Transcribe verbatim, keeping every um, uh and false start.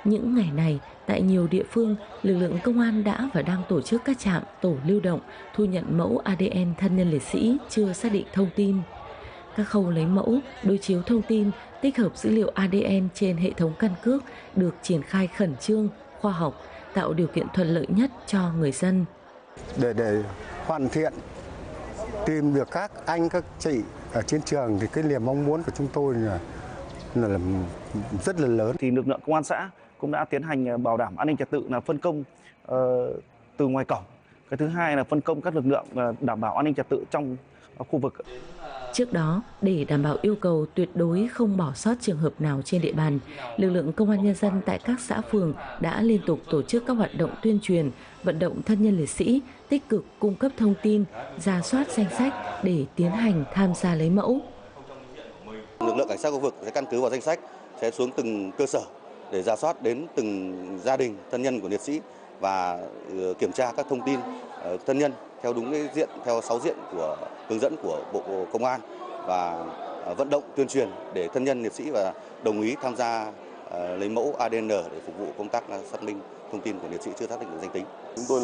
Những ngày này, tại nhiều địa phương, lực lượng công an đã và đang tổ chức các trạm tổ lưu động thu nhận mẫu a đê en thân nhân liệt sĩ chưa xác định thông tin. Các khâu lấy mẫu, đối chiếu thông tin, tích hợp dữ liệu a đê en trên hệ thống căn cước được triển khai khẩn trương, khoa học, tạo điều kiện thuận lợi nhất cho người dân. Để để hoàn thiện, tìm được các anh, các chị ở trên trường thì cái niềm mong muốn của chúng tôi là, là rất là lớn. Thì lực lượng công an xã cũng đã tiến hành bảo đảm an ninh trật tự là phân công uh, từ ngoài cổng. Cái thứ hai là phân công các lực lượng uh, đảm bảo an ninh trật tự trong uh, khu vực. Trước đó, để đảm bảo yêu cầu tuyệt đối không bỏ sót trường hợp nào trên địa bàn, lực lượng công an nhân dân tại các xã phường đã liên tục tổ chức các hoạt động tuyên truyền, vận động thân nhân liệt sĩ tích cực cung cấp thông tin, rà soát danh sách để tiến hành tham gia lấy mẫu. Lực lượng cảnh sát khu vực sẽ căn cứ vào danh sách, sẽ xuống từng cơ sở để rà soát đến từng gia đình thân nhân của liệt sĩ và kiểm tra các thông tin thân nhân theo đúng cái diện, theo sáu diện của hướng dẫn của Bộ Công an, và vận động tuyên truyền để thân nhân liệt sĩ và đồng ý tham gia lấy mẫu a đê en để phục vụ công tác xác minh thông tin của liệt sĩ chưa xác định được danh tính. Chúng tôi